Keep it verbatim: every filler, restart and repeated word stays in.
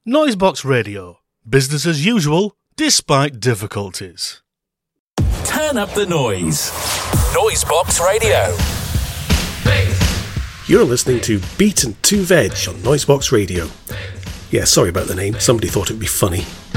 Noisebox Radio. Business as usual, despite difficulties. Turn up the noise. Noisebox Radio. You're listening to Beat and Two Veg on Noisebox Radio. Yeah, sorry about the name. Somebody thought it'd be funny.